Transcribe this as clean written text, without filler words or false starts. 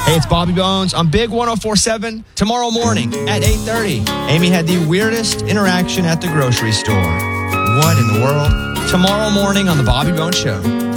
Hey, it's Bobby Bones on Big 104.7 tomorrow morning at 8:30. Amy had the weirdest interaction at the grocery store. What in the world? Tomorrow morning on the Bobby Bones Show.